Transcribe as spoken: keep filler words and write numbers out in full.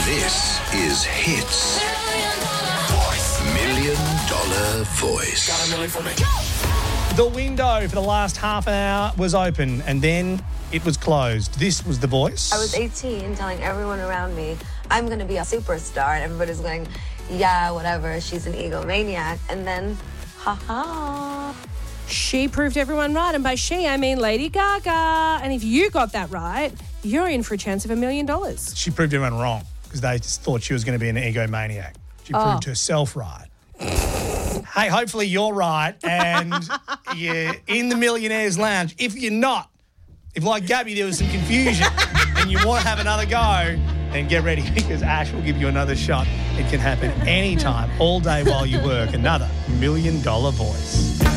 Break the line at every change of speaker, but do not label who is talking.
This is Hits. Million Dollar Voice. Got a million for me.
The window for the last half an hour was open and then it was closed. This was The Voice.
I was eighteen telling everyone around me, I'm going to be a superstar. And everybody's going, yeah, whatever. She's an egomaniac. And then, ha-ha.
She proved everyone right. And by she, I mean Lady Gaga. And if you got that right, you're in for a chance of a million dollars.
She proved everyone wrong because they just thought she was going to be an egomaniac. She
Oh.
proved herself right. Hey, hopefully you're right and you're in the Millionaires Lounge. If you're not, if like Gabby there was some confusion and you want to have another go, then get ready because Ash will give you another shot. It can happen anytime, all day while you work. Another Million Dollar Voice.